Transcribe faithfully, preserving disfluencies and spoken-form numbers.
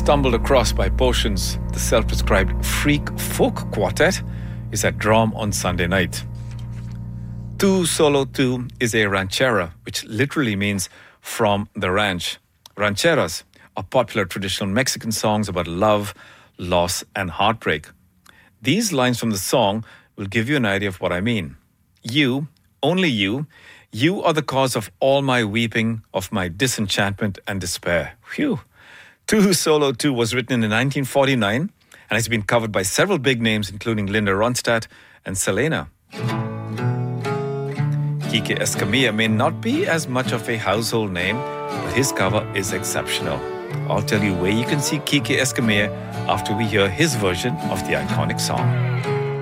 stumbled across by Potions, the self-described freak folk quartet, is at Drom on Sunday night. Tu Solo Tu is a ranchera, which literally means from the ranch. Rancheras are popular traditional Mexican songs about love, loss, and heartbreak. These lines from the song will give you an idea of what I mean. You, only you, you are the cause of all my weeping, of my disenchantment and despair. Phew. Tu Solo Tu was written in nineteen forty-nine and has been covered by several big names, including Linda Ronstadt and Selena. Quique Escamilla may not be as much of a household name, but his cover is exceptional. I'll tell you where you can see Quique Escamilla after we hear his version of the iconic song.